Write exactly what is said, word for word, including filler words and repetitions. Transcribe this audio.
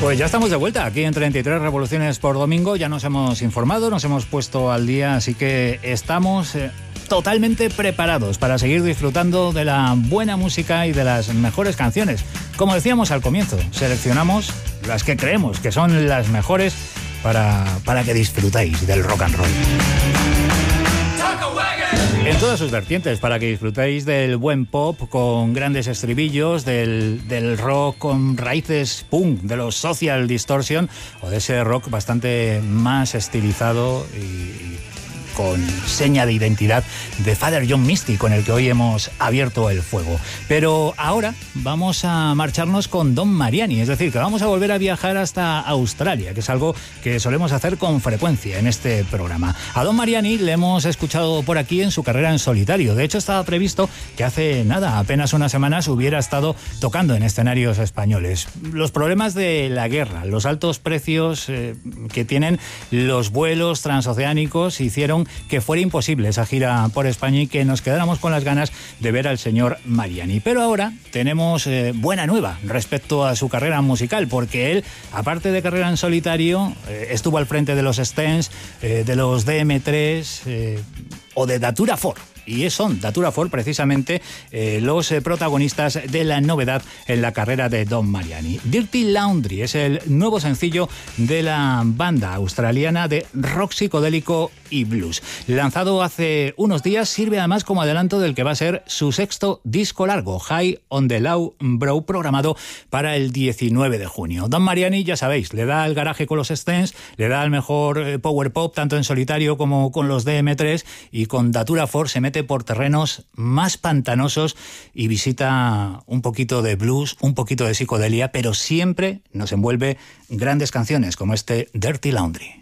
Pues ya estamos de vuelta aquí en treinta y tres Revoluciones por Domingo. Ya nos hemos informado, nos hemos puesto al día, así que estamos eh, totalmente preparados para seguir disfrutando de la buena música y de las mejores canciones. Como decíamos al comienzo, seleccionamos las que creemos que son las mejores para, para que disfrutéis del rock and roll. En todas sus vertientes, para que disfrutéis del buen pop con grandes estribillos, del, del rock con raíces punk, de los Social Distortion o de ese rock bastante más estilizado y con seña de identidad de Father John Misty, con el que hoy hemos abierto el fuego. Pero ahora vamos a marcharnos con Don Mariani, es decir, que vamos a volver a viajar hasta Australia, que es algo que solemos hacer con frecuencia en este programa. A Don Mariani le hemos escuchado por aquí en su carrera en solitario. De hecho, estaba previsto que hace nada, apenas unas semanas, hubiera estado tocando en escenarios españoles. Los problemas de la guerra, los altos precios eh, que tienen los vuelos transoceánicos hicieron que fuera imposible esa gira por España y que nos quedáramos con las ganas de ver al señor Mariani. Pero ahora tenemos eh, buena nueva respecto a su carrera musical, porque él, aparte de carrera en solitario, eh, estuvo al frente de los Stents, eh, de los D M tres eh, o de Datura Four. Y son Datura Four precisamente eh, los eh, protagonistas de la novedad en la carrera de Don Mariani. Dirty Laundry es el nuevo sencillo de la banda australiana de rock psicodélico y blues. Lanzado hace unos días, sirve además como adelanto del que va a ser su sexto disco largo, High on the Low Brow, programado para el diecinueve de junio. Don Mariani, ya sabéis, le da el garaje con los Stents, le da el mejor eh, power pop tanto en solitario como con los D M tres, y con Datura Four se mete por terrenos más pantanosos y visita un poquito de blues, un poquito de psicodelia, pero siempre nos envuelve grandes canciones como este Dirty Laundry.